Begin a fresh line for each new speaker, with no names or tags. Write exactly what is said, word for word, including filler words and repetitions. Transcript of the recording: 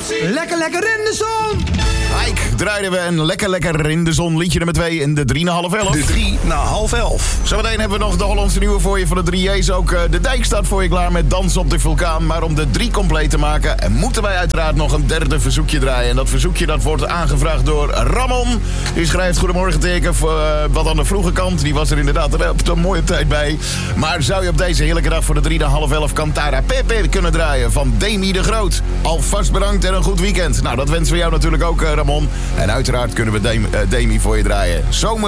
Lekker, lekker in de zon!
Ike draaiden we een lekker lekker in de zon liedje nummer twee in de drie na half elf.
De drie na half elf.
Zometeen hebben we nog de Hollandse nieuwe voor je van de drie J's. Ook uh, de dijk staat voor je klaar met Dans op de Vulkaan. Maar om de drie compleet te maken en moeten wij uiteraard nog een derde verzoekje draaien. En dat verzoekje dat wordt aangevraagd door Ramon. Die schrijft goedemorgen teken voor uh, wat aan de vroege kant. Die was er inderdaad er op een mooie tijd bij. Maar zou je op deze heerlijke dag voor de drie na half elf Cantara Pepe kunnen draaien van Demi de Groot? Alvast bedankt en een goed weekend. Nou, dat wensen we jou natuurlijk ook, uh, Ramon. En uiteraard kunnen we Demi, uh, Demi voor je draaien. Zomer